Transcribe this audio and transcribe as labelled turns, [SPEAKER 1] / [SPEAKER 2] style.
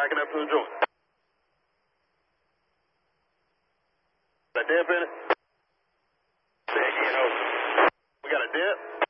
[SPEAKER 1] backing up to the joint. That dip in it? We got a dip?